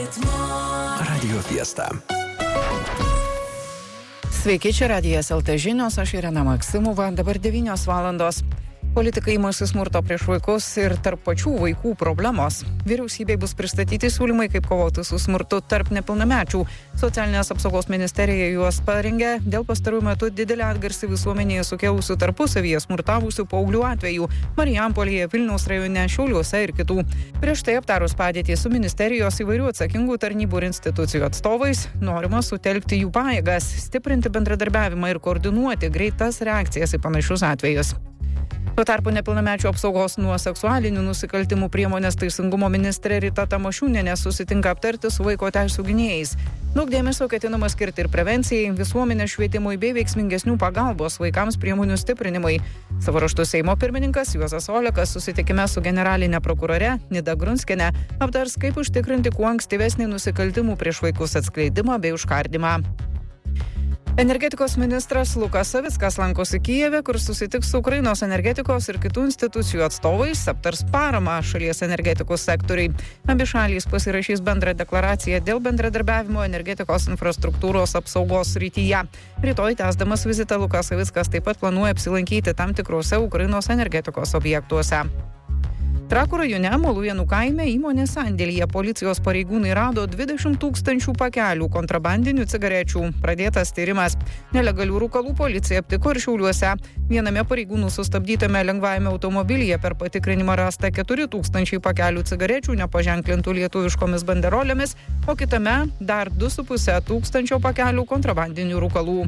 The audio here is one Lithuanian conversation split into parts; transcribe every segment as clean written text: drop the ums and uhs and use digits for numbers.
Radio Fiesta. Sveiki, čia Radijas LT žinios, aš Irena Maksimova, dabar 9 valandos. Politikai imasi smurto prieš vaikus ir tarp pačių vaikų problemos. Vyriausybei bus pristatyti siūlymai, kaip kovoti su smurtu tarp nepilnamečių. Socialinės apsaugos ministerija juos parengė dėl pastarųjų metų didelį atgarsį visuomenėje sukėlusių tarpusavyje smurtavusių paauglių atvejų Marijampolėje, Vilniaus rajone, Šiauliuose ir kitų. Prieš tai aptarus padėtį su ministerijos įvairių atsakingų tarnybų ir institucijų atstovais, norima sutelkti jų pajėgas, stiprinti bendradarbiavimą ir koordinuoti greitas reakcijas į panašius atvejus. Tuo tarpu nepilnamečių apsaugos nuo seksualinių nusikaltimų priemonės teisingumo ministrė Rita Tamašunienė susitinka aptarti su vaiko teisių gynėjais. Daug dėmesio ketinama skirti ir prevencijai, visuomenės švietimui bei veiksmingesnių pagalbos vaikams priemonių stiprinimui. Savo ruožtu Seimo pirmininkas Juozas Olekas susitikime su generaline prokurore Nida Grunskiene aptars, kaip užtikrinti kuo ankstyvesnį nusikaltimų prieš vaikus atskleidimą bei užkardymą. Energetikos ministras Lukas Savickas lankosi Kijeve, kur susitiks su Ukrainos energetikos ir kitų institucijų atstovais, aptars paramą šalies energetikos sektoriui. Abi šalys pasirašys bendrą deklaraciją dėl bendradarbiavimo energetikos infrastruktūros apsaugos srityje. Rytoj tęsdamas vizitą Lukas Savickas taip pat planuoja apsilankyti tam tikrose Ukrainos energetikos objektuose. Trakų rajone Molujėnų kaime įmonės sandėlyje policijos pareigūnai rado 20 000 pakelių kontrabandinių cigarečių. Pradėtas tyrimas. Nelegalių rūkalų policija aptiko ir Šiauliuose. Viename pareigūnų sustabdytame lengvajame automobilyje per patikrinimą rasta 4 000 pakelių cigarečių nepaženklintų lietuviškomis banderolėmis, o kitame dar 2,5 tūkstančio pakelių kontrabandinių rūkalų.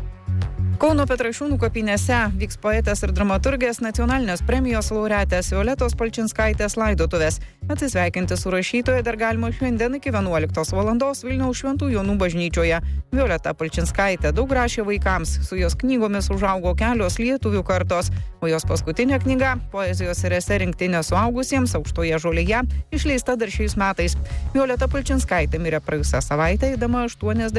Kauno Petrašiūnų kapinėse vyks poetės ir dramaturgės nacionalinės premijos laureatės Violetos Palčinskaitės laidotuvės. Atsisveikinti su rašytoja dar galima šiandien iki 11 valandos Vilniaus Šventų Jonų bažnyčioje. Violeta Palčinskaitė daug rašė vaikams, su jos knygomis užaugo kelios lietuvių kartos, o jos paskutinė knyga poezijos ir esė rinktinė suaugusiems Aukštoje žolėje išleista dar šiais metais. Violeta Palčinskaitė mirė praėjusią savaitę, eidama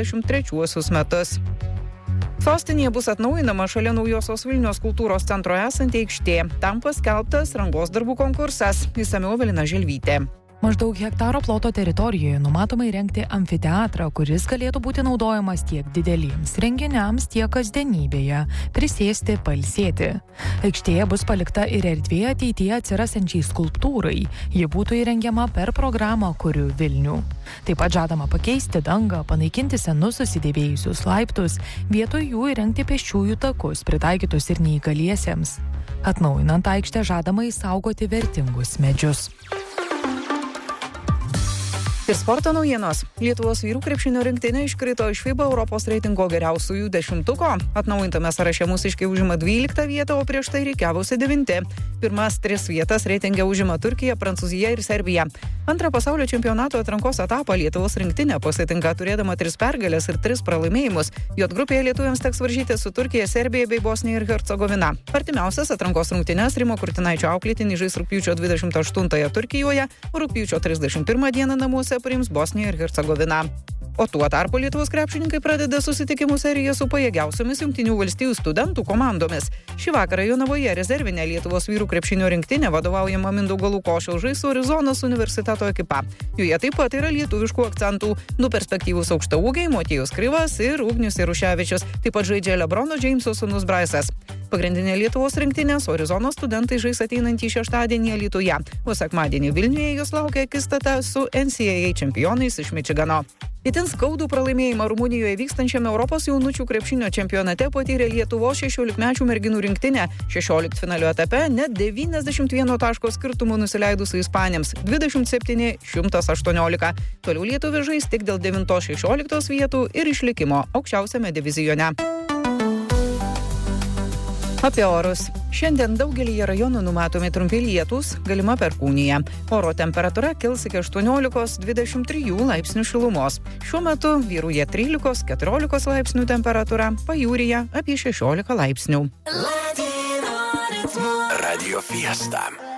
83 metus. Sostinėje bus atnaujinama šalia naujosios Vilniaus kultūros centro esanti aikštė. Tam paskelbtas rangos darbų konkursas. Išsamiau Evelina Želvytė. Maždaug hektaro ploto teritorijoje numatoma įrengti amfiteatrą, kuris galėtų būti naudojamas tiek dideliems renginiams, tiek kasdienybėje, prisėsti, pailsėti. Aikštėje bus palikta ir erdvė ateityje atsirasančiai skulptūrai. Ji būtų įrengiama per programą Kuriu Vilnių. Taip pat žadama pakeisti dangą, panaikinti senus susidėvėjusius laiptus, vietoj jų įrengti pėsčiųjų takus, pritaikytus ir neįgaliesiems. Atnaujinant aikštę žadama išsaugoti vertingus medžius. Ir sporto naujienos. Lietuvos vyrų krepšinio rinktinė iškrito iš FIBA Europos reitingo geriausiųjų 10. Atnaujintame sąraše mūsiškiai užima 12 vietą, o prieš tai rikiavosi 9. Pirmas 3 vietas reitinge užima Turkija, Prancūzija ir Serbija. Antrą pasaulio čempionato atrankos etapą Lietuvos rinktinė pasitinka turėdama 3 pergalės ir 3 pralaimėjimus. J grupėje lietuviams teks varžyti su Turkija, Serbija bei Bosnija ir Hercegovina. Artimiausias atrankos rungtynes Rimo Kurtinaičio auklėtiniai žais rugpjūčio 28 Turkijoje, o rugpjūčio 31 dieną namuose priims Bosniją ir Hercegoviną. O tuo tarpu Lietuvos krepšininkai pradeda susitikimų seriją su pajėgiausiomis Jungtinių valstijų studentų komandomis. Šį vakarą Jonavoje rezervinė Lietuvos vyrų krepšinio rinktinė vadovaujama Mindaugo Lukošiaus žais su Arizonos universiteto ekipa. Joje taip pat yra lietuviškų akcentų. 2 perspektyvūs aukštaūgiai Motiejus Krivas ir Ugnius Jaruševičius. Taip pat žaidžia Lebrono Džeimso sūnus Braisas. Pagrindinė Lietuvos rinktinė su Arizonos studentai žais ateinantį šeštadienį Alytuje, o sekmadienį Vilniuje jos laukia akistata su NCAA čempionais iš Mičigano. Itin skaudų pralaimėjimą Rumunijoje vykstančiame Europos jaunučių krepšinio čempionate patyrė Lietuvos 16-mečių merginų rinktinė. 16-finalio etape net 91 taško skirtumų nusileidusi ispanėms 27-118. Toliau lietuviai žais tik dėl 9-16 vietų ir išlikimo aukščiausiame divizione. Apie orus. Šiandien daugelyje rajonų numatomi trumpi lietūs, galima perkūnija. Oro temperatūra kils iki 18-23 laipsnių šilumos. Šiuo metu vyrauja 13-14 laipsnių temperatūra, pajūryje apie 16 laipsnių. Radio Fiesta.